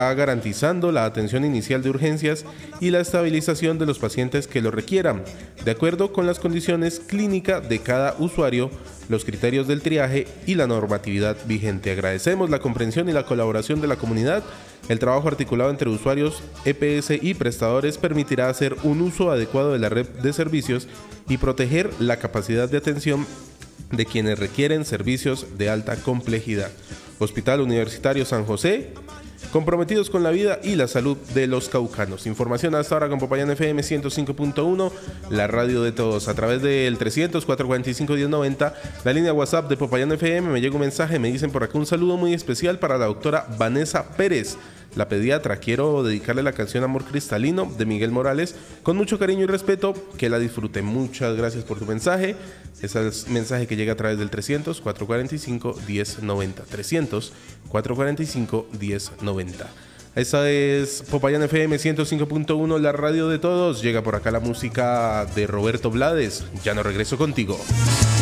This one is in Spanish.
garantizando la atención inicial de urgencias y la estabilización de los pacientes que lo requieran, de acuerdo con las condiciones clínicas de cada usuario, los criterios del triaje y la normatividad vigente. Agradecemos la comprensión y la colaboración de la comunidad. El trabajo articulado entre usuarios, EPS y prestadores permitirá hacer un uso adecuado de la red de servicios y proteger la capacidad de atención de quienes requieren servicios de alta complejidad. Hospital Universitario San José, comprometidos con la vida y la salud de los caucanos. Información hasta ahora con Popayán FM 105.1, la radio de todos. A través del 300-445-1090, la línea WhatsApp de Popayán FM, me llega un mensaje, me dicen por acá un saludo muy especial para la doctora Vanessa Pérez, la pediatra. Quiero dedicarle la canción Amor Cristalino de Miguel Morales con mucho cariño y respeto, que la disfrute. Muchas gracias por tu mensaje. Ese es el mensaje que llega a través del 300-445-1090. 300-445-1090. Esa es Popayán FM 105.1, la radio de todos. Llega por acá la música de Roberto Blades. Ya no regreso contigo.